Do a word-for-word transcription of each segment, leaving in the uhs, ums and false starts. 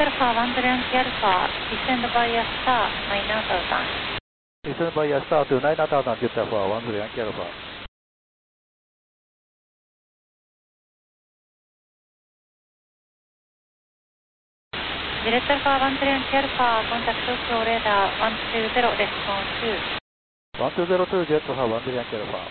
Alpha one three Yankee Alpha, descend by a star, nine thousand. Descend by a star to nine thousand Delta for one three Yankee Alpha. Delta Alpha one three Yankee Alpha, contact Tokyo radar one two zero, response two. one two zero two Jet Alpha one three Yankee Alpha.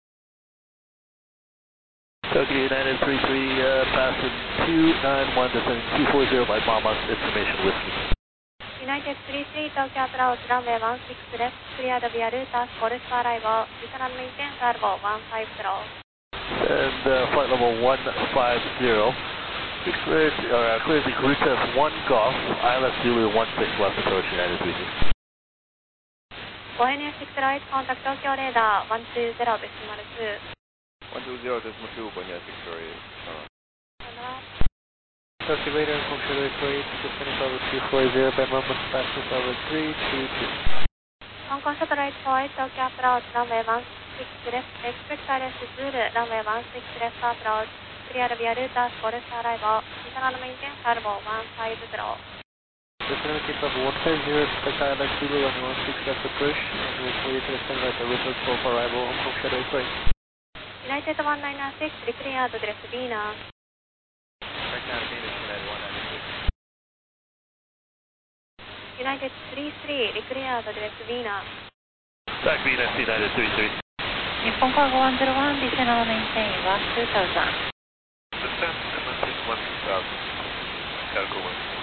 Tokyo United three three, uh, passing two nine one, descending two four zero by Mama's information whiskey. United three three, Tokyo approach, runway one six left, cleared via Reuters, forest arrival, return maintain turbo one five zero. And uh, flight level one five zero. Cleared, uh, cleared the crew test one Golf, I L S Zulu one six left approach, United three three. Go N U six zero eight, contact Tokyo radar one two zero decimal two. one two zero decimal two, Go N U six zero eight. Tokyo radar, function eight, descending level two four zero by Mama's fastness level three two two. Hong Kong satellite four eight, Tokyo approach, runway one six left, expect silence Zulu, runway one six left approach, cleared via Reuters, forest arrival, return maintain turbo one five zero. Descending keep level one five zero, expect I L S Zulu, runway one six left approach, and we're clear to descend right to Reuters for arrival, Hong Kong Shadow eight. United one nine six, declared address Venus. Right now, Venus, United one nine six. United three three, declared address Venus. Back Venus, United three three. Nippon Cargo one zero one, descend and maintain one two thousand. Descend and maintain one two thousand. Cargo one.